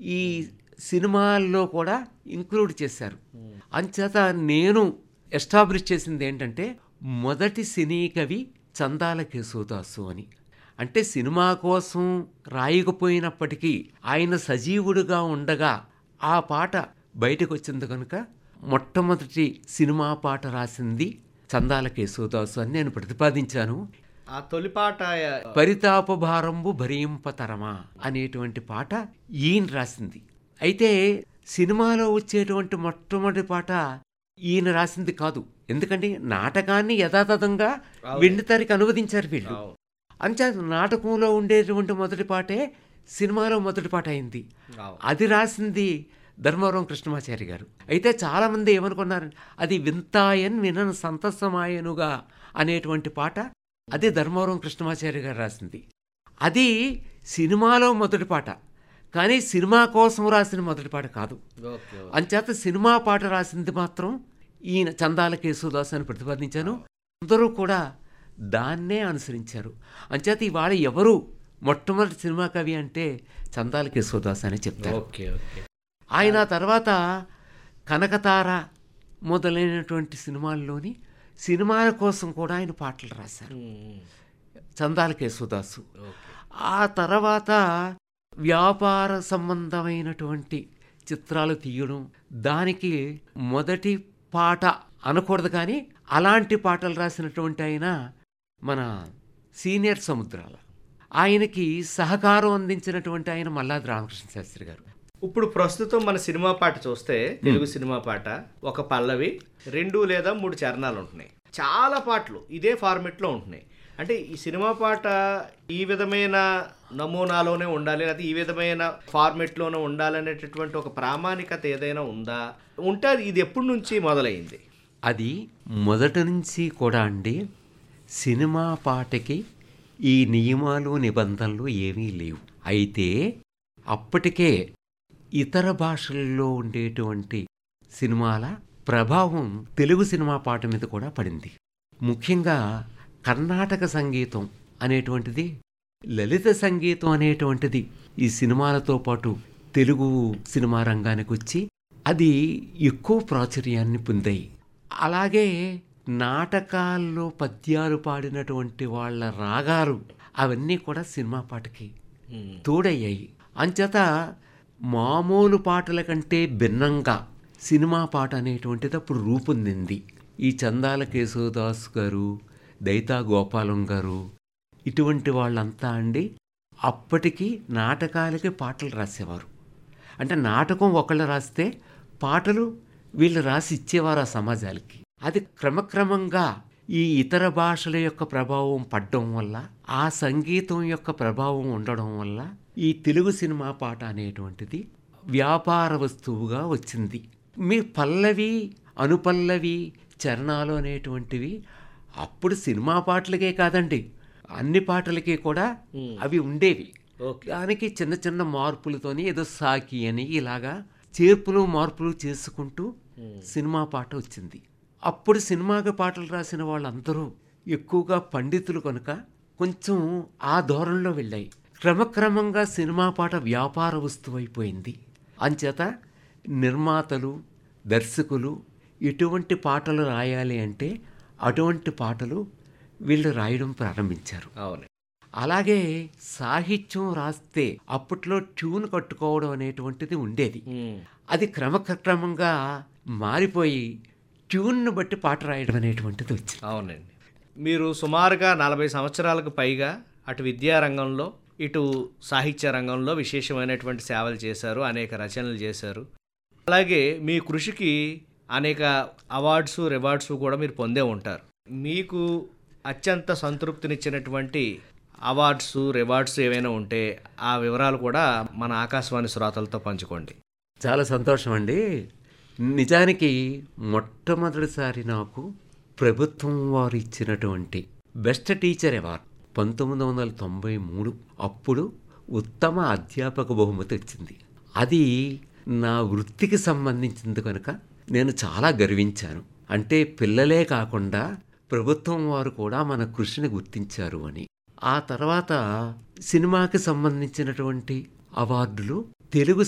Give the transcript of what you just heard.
ఈ సినిమాల్లో కూడా ఇంక్లూడ్ చేశారు. అంచేత నేను ఎస్టాబ్లిష్ చేసింది ఏంటంటే మొదటి సినీ కవి చందాల కేశవదాసు అని. అంటే సినిమా కోసం రాయకపోయినప్పటికీ ఆయన సజీవుడుగా ఉండగా ఆ పాట బయటకు వచ్చింది కనుక మొట్టమొదటి సినిమా పాట రాసింది చందాల కేశవదాసు అని నేను ప్రతిపాదించాను. ఆ తొలి పాట పరితాపభారంబు భరింపతరమా అనేటువంటి పాట ఈయన రాసింది. అయితే సినిమాలో వచ్చేటువంటి మొట్టమొదటి పాట ఈయన రాసింది కాదు. ఎందుకంటే నాటకాన్ని యథాతథంగా వెండితెరకి అనువదించారు వీళ్ళు. అంచేత నాటకంలో ఉండేటువంటి మొదటి పాటే సినిమాలో మొదటి పాట అయింది. అది రాసింది ధర్మవరం కృష్ణమాచారి గారు. అయితే చాలామంది ఏమనుకున్నారు, అది వింతాయన్ వినన్ సంతసమాయనుగా అనేటువంటి పాట అది ధర్మవరం కృష్ణమాచారి గారు రాసింది. అది సినిమాలో మొదటి పాట, కానీ సినిమా కోసం రాసిన మొదటి పాట కాదు. అంచేత సినిమా పాట రాసింది మాత్రం ఈయన చందాల కేశవదాసు అని ప్రతిపాదించాను. అందరూ కూడా దాన్నే అనుసరించారు. అంచేత ఇవాళ ఎవరు మొట్టమొదటి సినిమా కవి అంటే చందాల కేశవదాసు అని చెప్తారు. ఆయన తర్వాత కనకతార మొదలైనటువంటి సినిమాల్లోని సినిమాల కోసం కూడా ఆయన పాటలు రాశారు చందాల కేశవదాసు. ఆ తర్వాత వ్యాపార సంబంధమైనటువంటి చిత్రాలు తీయడం, దానికి మొదటి పాట అనకూడదు కానీ అలాంటి పాటలు రాసినటువంటి ఆయన మన సీనియర్ సముద్రాల. ఆయనకి సహకారం అందించినటువంటి ఆయన మల్లాది రామకృష్ణ శాస్త్రి గారు. ఇప్పుడు ప్రస్తుతం మన సినిమా పాట చూస్తే తెలుగు సినిమా పాట ఒక పల్లవి 2 లేదా 3 చరణాలు ఉంటున్నాయి. చాలా పాటలు ఇదే ఫార్మెట్లో ఉంటున్నాయి. అంటే ఈ సినిమా పాట ఈ విధమైన నమూనాలోనే ఉండాలి, లేకపోతే ఈ విధమైన ఫార్మెట్లోనే ఉండాలనేటటువంటి ఒక ప్రామాణికత ఏదైనా ఉందా? ఉంటే ఇది ఎప్పటి నుంచి మొదలైంది? అది మొదటి నుంచి కూడా అండి. సినిమా పాటకి ఈ నియమాలు నిబంధనలు ఏమీ లేవు. అయితే అప్పటికే ఇతర భాషల్లో ఉండేటువంటి సినిమాల ప్రభావం తెలుగు సినిమా పాట మీద కూడా పడింది. ముఖ్యంగా కర్ణాటక సంగీతం అనేటువంటిది, లలిత సంగీతం అనేటువంటిది ఈ సినిమాలతో పాటు తెలుగు సినిమా రంగానికి వచ్చి అది ఎక్కువ ప్రాచుర్యాన్ని పొందాయి. అలాగే నాటకాల్లో పద్యాలు పాడినటువంటి వాళ్ళ రాగాలు అవన్నీ కూడా సినిమా పాటకి తోడయ్యాయి. అంచేత మామూలు పాటల కంటే భిన్నంగా సినిమా పాట అనేటువంటిది అప్పుడు రూపొందింది. ఈ చందాల కేశవదాస్ గారు, దైతా గోపాలం గారు, ఇటువంటి వాళ్ళంతా అండి అప్పటికి నాటకాలకి పాటలు రాసేవారు. అంటే నాటకం ఒకళ్ళు రాస్తే పాటలు వీళ్ళు రాసి ఇచ్చేవారు ఆ సమాజాలకి. అది క్రమక్రమంగా ఈ ఇతర భాషల యొక్క ప్రభావం పడడం వల్ల, ఆ సంగీతం యొక్క ప్రభావం ఉండడం వల్ల ఈ తెలుగు సినిమా పాట అనేటువంటిది వ్యాపార వస్తువుగా వచ్చింది. మీ పల్లవి, అనుపల్లవి, చరణాలు అనేటువంటివి అప్పుడు సినిమా పాటలకే కాదండి, అన్ని పాటలకి కూడా అవి ఉండేవి. దానికి చిన్న చిన్న మార్పులతోని ఏదో సాకి అని ఇలాగా చేర్పులు మార్పులు చేసుకుంటూ సినిమా పాట వచ్చింది. అప్పుడు సినిమాకి పాటలు రాసిన వాళ్ళందరూ ఎక్కువగా పండితులు కనుక కొంచెం ఆ ధోరణిలో వెళ్ళాయి. క్రమక్రమంగా సినిమా పాట వ్యాపార వస్తువు అయిపోయింది. అంచేత నిర్మాతలు, దర్శకులు ఇటువంటి పాటలు రాయాలి అంటే అటువంటి పాటలు వీళ్ళు రాయడం ప్రారంభించారు. అవును. అలాగే సాహిత్యం రాస్తే అప్పట్లో ట్యూన్ కట్టుకోవడం అనేటువంటిది ఉండేది. అది క్రమక్రమంగా మారిపోయి ట్యూన్ను బట్టి పాట రాయడం అనేటువంటిది వచ్చింది. అవునండి. మీరు సుమారుగా 40 సంవత్సరాలకు పైగా అటు విద్యారంగంలో ఇటు సాహిత్య రంగంలో విశేషమైనటువంటి సేవలు చేశారు, అనేక రచనలు చేశారు. అలాగే మీ కృషికి అనేక అవార్డ్స్, రివార్డ్స్ కూడా మీరు పొందే ఉంటారు. మీకు అత్యంత సంతృప్తినిచ్చినటువంటి అవార్డ్స్, రివార్డ్స్ ఏవైనా ఉంటే ఆ వివరాలు కూడా మన ఆకాశవాణి శ్రోతలతో పంచుకోండి. చాలా సంతోషం అండి. నిజానికి మొట్టమొదటిసారి నాకు ప్రభుత్వం వారు ఇచ్చినటువంటి బెస్ట్ టీచర్ అవార్డ్ 1993 అప్పుడు ఉత్తమ అధ్యాపక బహుమతి వచ్చింది. అది నా వృత్తికి సంబంధించింది కనుక నేను చాలా గర్వించాను. అంటే పిల్లలే కాకుండా ప్రభుత్వం వారు కూడా మన కృషిని గుర్తించారు అని. ఆ తర్వాత సినిమాకి సంబంధించినటువంటి అవార్డులు తెలుగు